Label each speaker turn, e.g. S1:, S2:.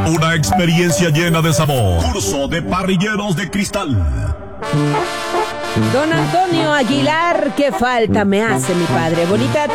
S1: Una experiencia llena de sabor. Curso de parrilleros de cristal.
S2: Don Antonio Aguilar, qué falta me hace mi padre. Bonita